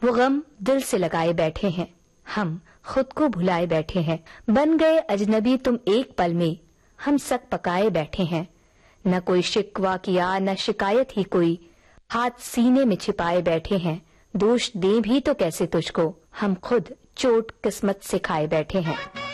वो गम दिल से लगाए बैठे हैं, हम खुद को भुलाए बैठे हैं। बन गए अजनबी तुम एक पल में, हम सक पकाए बैठे हैं। न कोई शिकवा किया न शिकायत ही कोई, हाथ सीने में छिपाए बैठे हैं। दोष दें भी तो कैसे तुझको, हम खुद चोट किस्मत से खाए बैठे हैं।